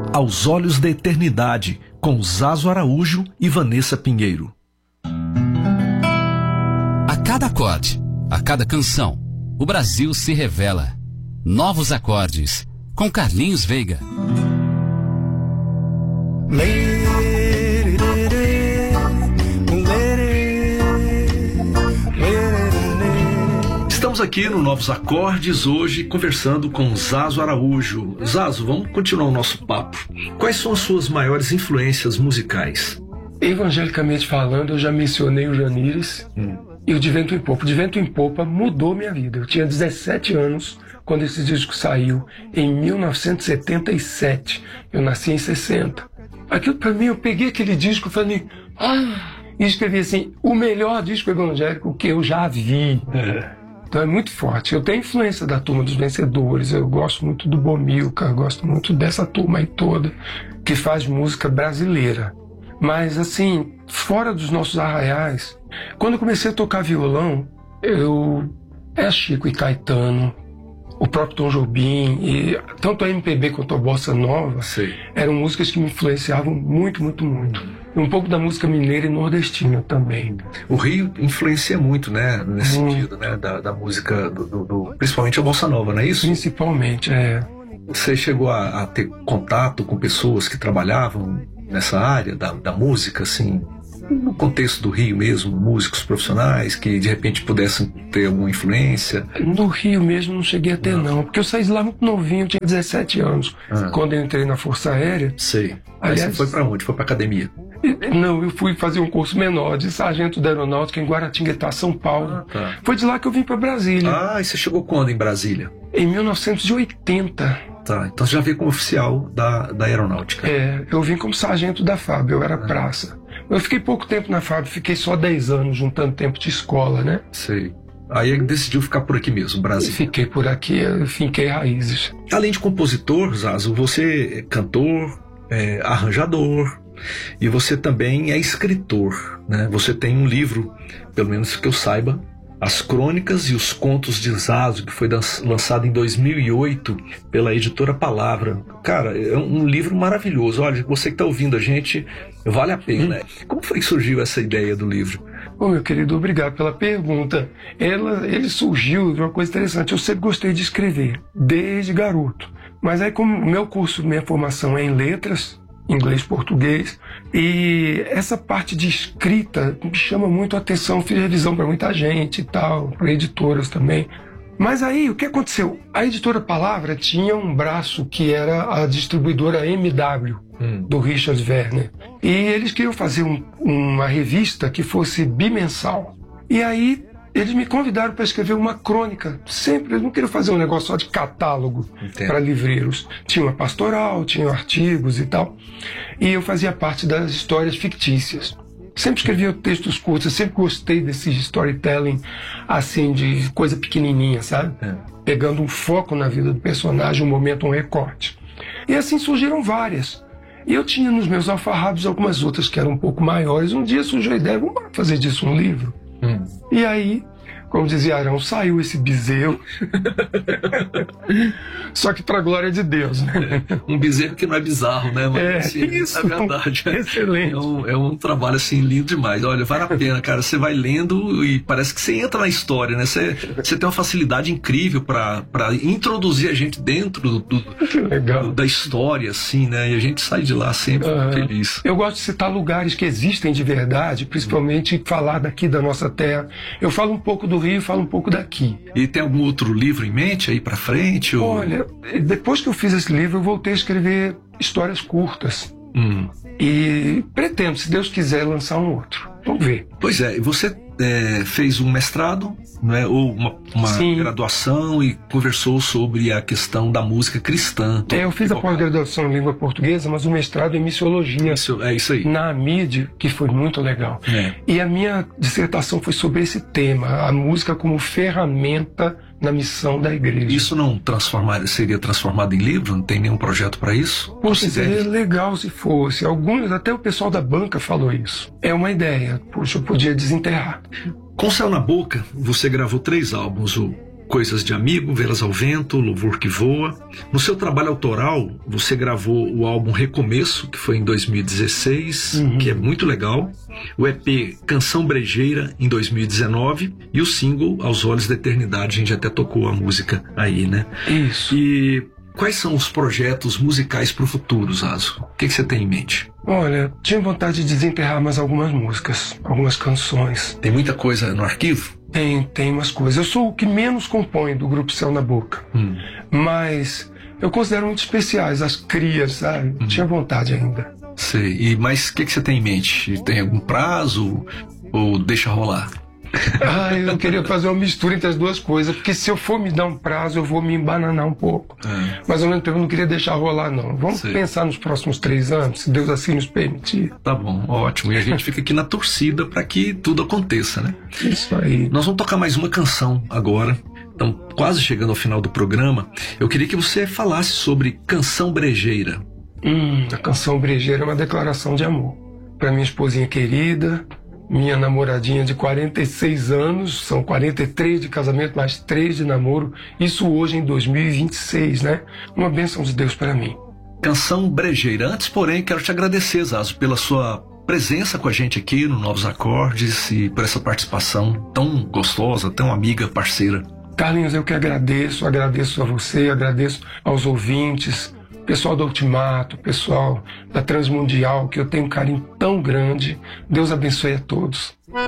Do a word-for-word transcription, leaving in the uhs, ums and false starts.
Aos Olhos da Eternidade, com Zazo Araújo e Vanessa Pinheiro. A cada acorde, a cada canção, o Brasil se revela. Novos acordes, com Carlinhos Veiga. Estamos aqui no Novos Acordes, hoje conversando com Zazo Araújo. Zazo, vamos continuar o nosso papo. Quais são as suas maiores influências musicais? Evangelicamente falando, eu já mencionei o Janires hum. e o De Vento em Popa. De Vento em Popa mudou minha vida. Eu tinha dezessete anos quando esse disco saiu, em mil novecentos e setenta e sete. Eu nasci em sessenta. Aquilo pra mim, eu peguei aquele disco e falei, ah, e escrevi assim, o melhor disco evangélico que eu já vi. É. Então é muito forte. Eu tenho influência da Turma dos Vencedores, eu gosto muito do Bomilcar, gosto muito dessa turma aí toda que faz música brasileira. Mas assim, fora dos nossos arraiais, quando eu comecei a tocar violão, eu... é Chico e Caetano, o próprio Tom Jobim, e tanto a M P B quanto a Bossa Nova, Sim. eram músicas que me influenciavam muito, muito, muito. E um pouco da música mineira e nordestina também. O Rio influencia muito, né, nesse hum. sentido, né, da, da música, do, do, do, principalmente a Bossa Nova, não é isso? Principalmente, é. Você chegou a, a ter contato com pessoas que trabalhavam nessa área da, da música, assim, no contexto do Rio mesmo, músicos profissionais que de repente pudessem ter alguma influência? No Rio mesmo não cheguei a ter não, não porque eu saí de lá muito novinho, eu tinha dezessete anos, ah. quando eu entrei na Força Aérea. Sei. Aí Aliás, você foi pra onde? Foi pra academia? Não, eu fui fazer um curso menor de sargento da aeronáutica em Guaratinguetá, São Paulo. Ah, tá. Foi de lá que eu vim pra Brasília. Ah, e você chegou quando em Brasília? Em mil novecentos e oitenta. Tá, então você já veio como oficial da, da aeronáutica. É, eu vim como sargento da F A B, eu era ah. praça. Eu fiquei pouco tempo na F A B, fiquei só dez anos, juntando tempo de escola, né? Sei. Aí decidiu ficar por aqui mesmo, Brasil. Fiquei por aqui, eu finquei raízes. Além de compositor, Zazo, você é cantor, é arranjador, e você também é escritor, né? Você tem um livro, pelo menos que eu saiba, As Crônicas e os Contos de Zazo, que foi lançado em dois mil e oito pela editora Palavra. Cara, é um livro maravilhoso. Olha, você que está ouvindo a gente, vale a pena. Hum. Como foi que surgiu essa ideia do livro? Bom, meu querido, obrigado pela pergunta. Ela, ele surgiu de uma coisa interessante. Eu sempre gostei de escrever, desde garoto. Mas aí, como meu curso, minha formação é em letras, inglês, português, e essa parte de escrita me chama muito a atenção, fiz revisão para muita gente e tal, para editoras também. Mas aí, o que aconteceu? A editora Palavra tinha um braço que era a distribuidora M W, hum. do Richard Werner, e eles queriam fazer um, uma revista que fosse bimensal. E aí, eles me convidaram para escrever uma crônica. Sempre, eles não queriam fazer um negócio só de catálogo para livreiros. Tinha uma pastoral, tinha artigos e tal. E eu fazia parte das histórias fictícias. Sempre escrevia textos curtos, eu sempre gostei desse storytelling, assim, de coisa pequenininha, sabe? É. Pegando um foco na vida do personagem, um momento, um recorte. E assim surgiram várias. E eu tinha nos meus alfarrábios algumas outras que eram um pouco maiores. Um dia surgiu a ideia, vamos fazer disso um livro? Hum. E aí, como dizia Arão, saiu esse bezerro. Só que pra glória de Deus, né? É, um bezerro que não é bizarro, né? Mas, é, assim, isso. É verdade. Excelente. É um, é um trabalho, assim, lindo demais. Olha, vale a pena, cara. Você vai lendo e parece que você entra na história, né? Você, você tem uma facilidade incrível pra, pra introduzir a gente dentro do, do, do, da história, assim, né? E a gente sai de lá sempre uhum. feliz. Eu gosto de citar lugares que existem de verdade, principalmente uhum. falar daqui da nossa terra. Eu falo um pouco do Rio, falo um pouco daqui. E tem algum outro livro em mente aí pra frente? Ou... Olha, depois que eu fiz esse livro, eu voltei a escrever histórias curtas. Hum. E pretendo, se Deus quiser, lançar um outro. Vamos ver. Pois é, você é, fez um mestrado, né, ou uma, uma graduação e conversou sobre a questão da música cristã. É, eu fiz a pós-graduação em língua portuguesa, mas o mestrado em missiologia. Isso, é isso aí. Na A M I D, que foi muito legal. É. E a minha dissertação foi sobre esse tema, a música como ferramenta na missão da igreja. Isso não transformar, seria transformado em livro? Não tem nenhum projeto para isso? Poxa, seria legal se fosse. Alguns, até o pessoal da banca falou isso. É uma ideia. Poxa, eu podia desenterrar. Com Céu na Boca, você gravou três álbuns. O Coisas de Amigo, Velas ao Vento, Louvor que Voa. No seu trabalho autoral, você gravou o álbum Recomeço, que foi em dois mil e dezesseis, uhum. que é muito legal. O E P Canção Brejeira, em dois mil e dezenove. E o single Aos Olhos da Eternidade, a gente até tocou a música aí, né? Isso. E quais são os projetos musicais para o futuro, Zazo? O que, que você tem em mente? Olha, tinha vontade de desenterrar mais algumas músicas, algumas canções. Tem muita coisa no arquivo? Tem, tem umas coisas. Eu sou o que menos compõe do Grupo Céu na Boca. Hum. Mas eu considero muito especiais as crias, sabe? Hum. Tinha vontade ainda. Sei. E, mas o que, que você tem em mente? Tem algum prazo ou deixa rolar? Ah, eu queria fazer uma mistura entre as duas coisas, porque se eu for me dar um prazo, eu vou me embananar um pouco. É. Mas ao mesmo tempo eu não queria deixar rolar, não. Vamos Sei. pensar nos próximos três anos, se Deus assim nos permitir. Tá bom, ótimo. E a gente fica aqui na torcida para que tudo aconteça, né? Isso aí. Nós vamos tocar mais uma canção agora. Então, quase chegando ao final do programa, eu queria que você falasse sobre Canção Brejeira. Hum, a Canção Brejeira é uma declaração de amor para minha esposinha querida, minha namoradinha de quarenta e seis anos, são quarenta e três de casamento, mais três de namoro, isso hoje em dois mil e vinte e seis, né? Uma bênção de Deus para mim. Canção Brejeira. Antes, porém, quero te agradecer, Zazo, pela sua presença com a gente aqui no Novos Acordes e por essa participação tão gostosa, tão amiga, parceira. Carlinhos, eu que agradeço, agradeço a você, agradeço aos ouvintes, pessoal do Ultimato, pessoal da Transmundial, que eu tenho um carinho tão grande. Deus abençoe a todos.